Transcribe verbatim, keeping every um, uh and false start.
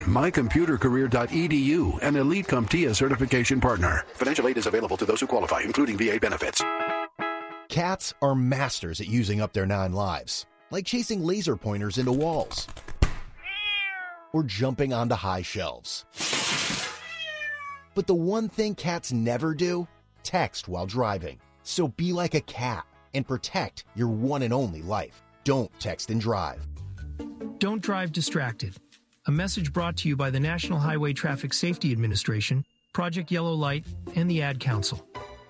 my computer career dot e d u, an Elite CompTIA certification partner. Financial aid is available to those who qualify, including V A benefits. Cats are masters at using up their nine lives, like chasing laser pointers into walls or jumping onto high shelves. But the one thing cats never do, text while driving. So be like a cat and protect your one and only life. Don't text and drive. Don't drive distracted. A message brought to you by the National Highway Traffic Safety Administration, Project Yellow Light, and the Ad Council.